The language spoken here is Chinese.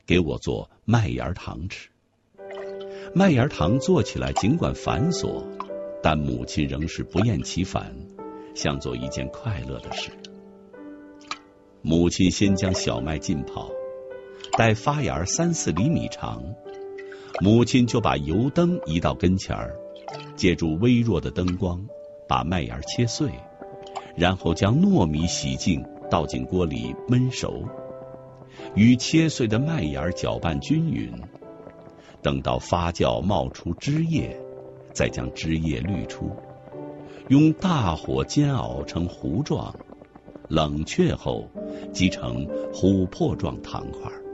给我做麦芽糖吃。麦芽糖做起来尽管繁琐，但母亲仍是不厌其烦，像做一件快乐的事。母亲先将小麦浸泡，待发芽3-4厘米长，母亲就把油灯移到跟前儿，借助微弱的灯光把麦芽切碎，然后将糯米洗净，倒进锅里焖熟，与切碎的麦芽搅拌均匀。等到发酵冒出汁液，再将汁液滤出，用大火煎熬成糊状，冷却后击成琥珀状糖块。